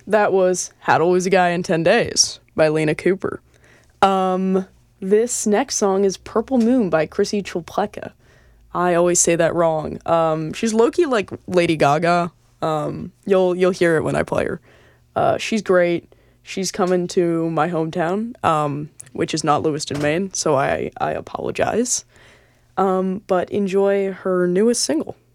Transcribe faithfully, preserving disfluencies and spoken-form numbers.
That was How to Lose a Guy in ten days by Lena Cooper. Um, this next song is Purple Moon by Chrissy Chulpleca. I always say that wrong. Um, she's low-key like Lady Gaga. Um, you'll you'll hear it when I play her. Uh, she's great. She's coming to my hometown, um, which is not Lewiston, Maine, so I, I apologize. Um, but enjoy her newest single.